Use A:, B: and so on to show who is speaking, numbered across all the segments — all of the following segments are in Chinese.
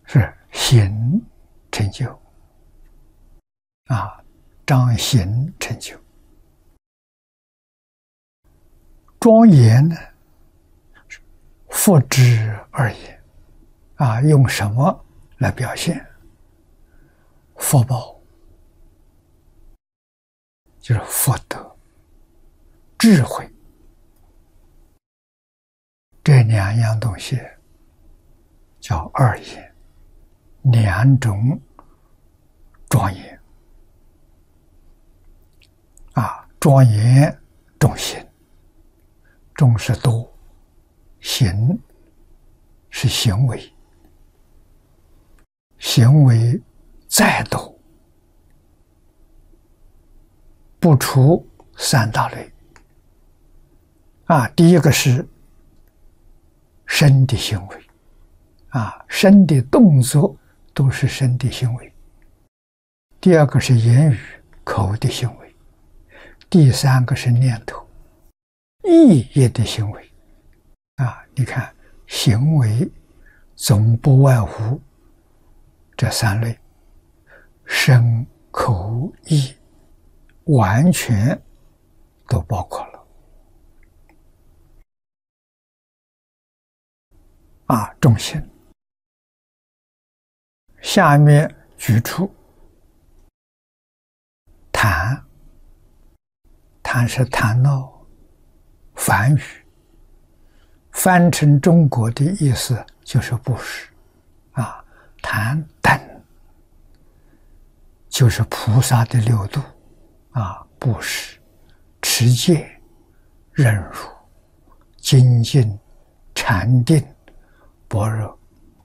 A: 是行成就啊，彰行成就。庄严呢，佛之而言啊，用什么来表现？福报就是福德、智慧这两样东西叫二严，两种庄严啊，庄严重行，重是多，行是行为，行为再多，不出三大类啊。第一个是身的行为啊，身的动作都是身的行为。第二个是言语口的行为，第三个是念头意业的行为啊。你看行为总不外乎这三类，身口意完全都包括了啊。重行下面举出谈，谈是谈闹梵语，翻成中国的意思就是布施啊。谈等就是菩萨的六度啊，布施、持戒、忍辱、精进、禅定、般若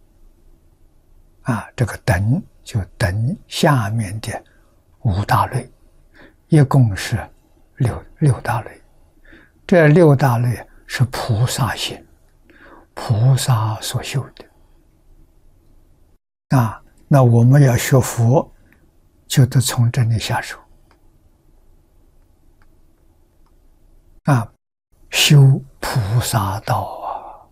A: 啊。这个等就等下面的五大类，一共是六大类。这六大类是菩萨行，菩萨所修的啊。那我们要学佛，就得从这里下手啊，修菩萨道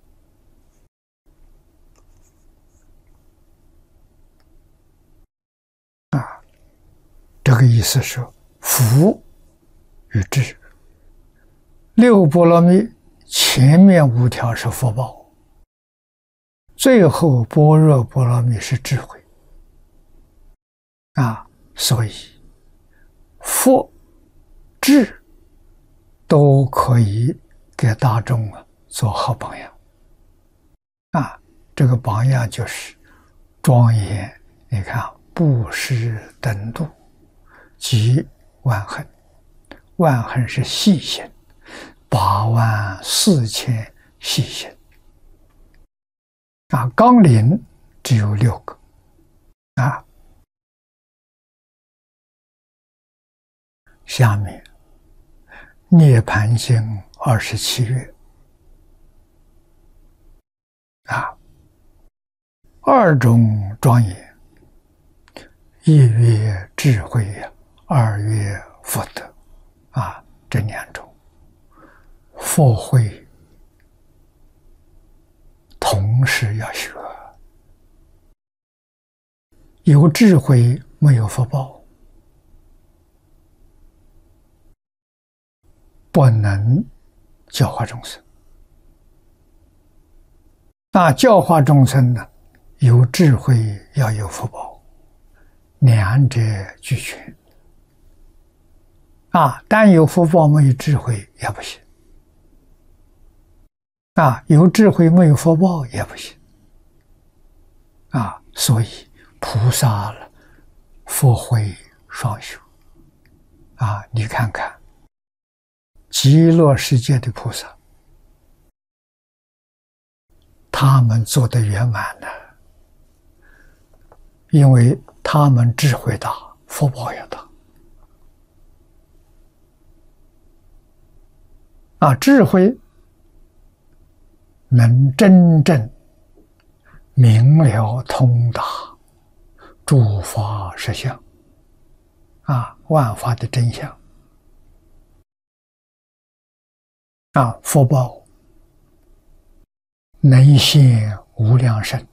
A: 啊。这个意思是福与智，六波罗蜜前面五条是福报，最后般若波罗蜜是智慧啊。所以福智都可以给大众做好榜样啊。这个榜样就是庄严，你看布施等度即万恒，万恒是细行84000细行啊。纲领只有6个啊。下面涅盘经27月啊，二种庄严，一曰智慧，二曰福德啊。这两种佛慧同时要学，有智慧没有福报，不能教化众生。那教化众生呢，有智慧要有福报，两者俱全啊。但有福报没有智慧也不行啊，有智慧没有福报也不行啊。所以菩萨了佛慧双修啊。你看看极乐世界的菩萨，他们做得圆满呢，因为他们智慧大，福报也大啊。智慧能真正明了通达诸法实相啊，万法的真相啊。福报能现无量身